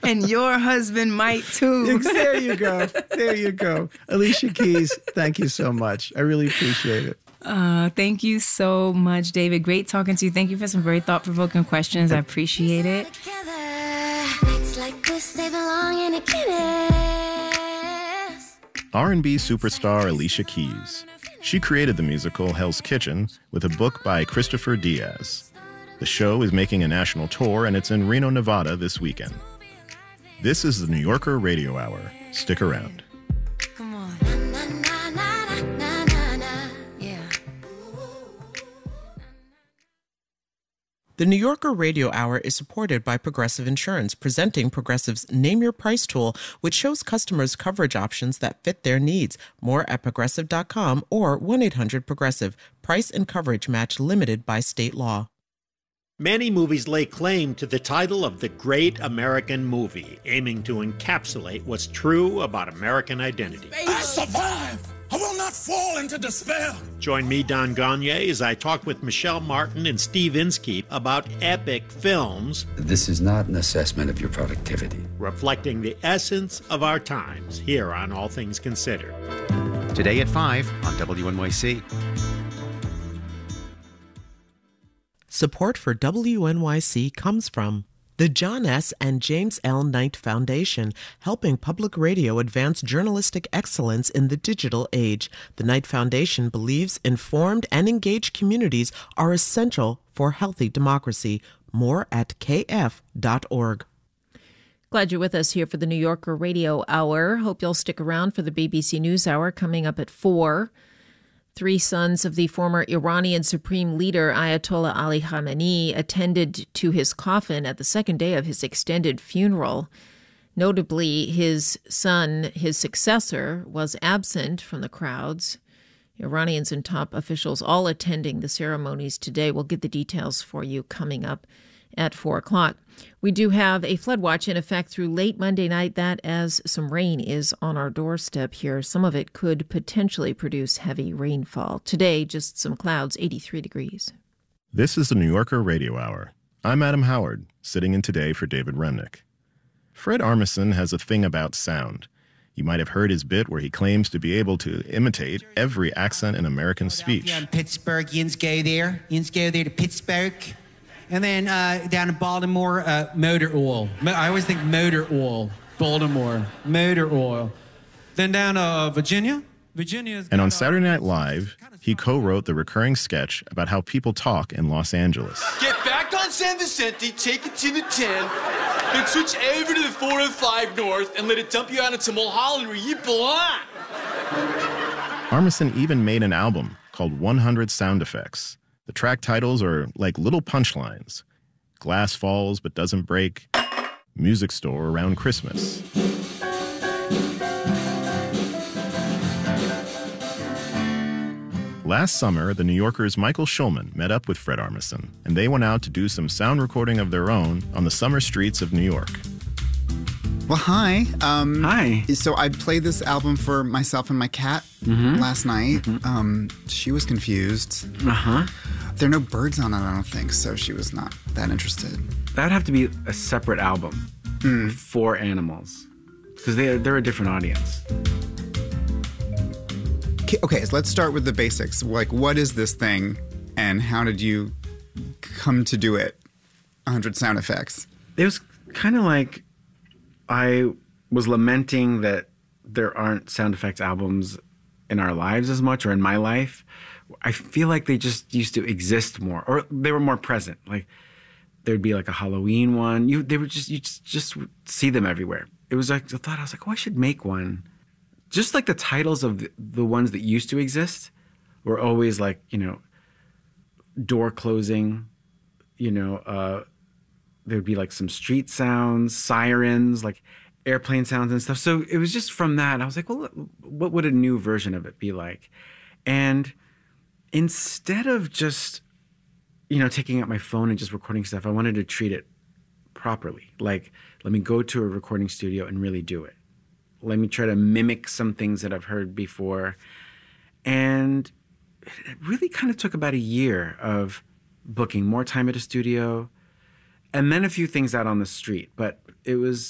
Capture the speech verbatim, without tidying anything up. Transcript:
And your husband might too. There you go. There you go. Alicia Keys, thank you so much. I really appreciate it. Uh, thank you so much, David. Great talking to you. Thank you for some very thought-provoking questions. I appreciate it. R and B superstar Alicia Keys. She created the musical Hell's Kitchen with a book by Christopher Diaz. The show is making a national tour, and it's in Reno, Nevada this weekend. This is the New Yorker Radio Hour. Stick around. Come on. The New Yorker Radio Hour is supported by Progressive Insurance, presenting Progressive's Name Your Price tool, which shows customers coverage options that fit their needs. More at progressive dot com or one eight hundred progressive. Price and coverage match limited by state law. Many movies lay claim to the title of the Great American Movie, aiming to encapsulate what's true about American identity. I survive! I will not fall into despair! Join me, Don Gagne, as I talk with Michelle Martin and Steve Inskeep about epic films. This is not an assessment of your productivity. Reflecting the essence of our times here on All Things Considered. Today at five on W N Y C. Support for W N Y C comes from the John S. and James L. Knight Foundation, helping public radio advance journalistic excellence in the digital age. The Knight Foundation believes informed and engaged communities are essential for healthy democracy. More at k f dot org. Glad you're with us here for the New Yorker Radio Hour. Hope you'll stick around for the B B C News Hour coming up at four. Three sons of the former Iranian Supreme Leader Ayatollah Ali Khamenei attended to his coffin at the second day of his extended funeral. Notably, his son, his successor, was absent from the crowds. Iranians and top officials all attending the ceremonies today. We'll get the details for you coming up at four o'clock. We do have a flood watch in effect through late Monday night, that as some rain is on our doorstep here. Some of it could potentially produce heavy rainfall. Today, just some clouds, eighty-three degrees. This is the New Yorker Radio Hour. I'm Adam Howard, sitting in today for David Remnick. Fred Armisen has a thing about sound. You might have heard his bit where he claims to be able to imitate every accent in American speech. In Pittsburgh, yins go there. Yins go there to Pittsburgh. And then uh, down in Baltimore, uh, motor oil. Mo- I always think motor oil. Baltimore, motor oil. Then down uh, Virginia. Virginia. And on Saturday Night Live, he co-wrote the recurring sketch about how people talk in Los Angeles. Get back on San Vicente, take it to the ten, then switch over to the four oh five North and let it dump you out into Mulholland where you belong. Armisen even made an album called one hundred Sound Effects. The track titles are like little punchlines. Glass falls but doesn't break. Music store around Christmas. Last summer, the New Yorker's Michael Schulman met up with Fred Armisen, and they went out to do some sound recording of their own on the summer streets of New York. Well, hi. Um, hi. So I played this album for myself and my cat mm-hmm. last night. Mm-hmm. Um, she was confused. Uh-huh. There are no birds on it, I don't think, so she was not that interested. That'd have to be a separate album mm. for animals, because they're, they're a different audience. Okay, so let's start with the basics. Like, what is this thing, and how did you come to do it? one hundred sound effects. It was kind of like I was lamenting that there aren't sound effects albums in our lives as much, or in my life. I feel like they just used to exist more, or they were more present. Like there'd be like a Halloween one. You, they would just, you just, just see them everywhere. It was like, I thought, I was like, oh, I should make one. Just like the titles of the, the ones that used to exist were always like, you know, door closing, you know, uh, there'd be like some street sounds, sirens, like airplane sounds and stuff. So it was just from that, I was like, well, what would a new version of it be like? And instead of just, you know, taking out my phone and just recording stuff, I wanted to treat it properly. Like, let me go to a recording studio and really do it. Let me try to mimic some things that I've heard before. And it really kind of took about a year of booking more time at a studio and then a few things out on the street. But it was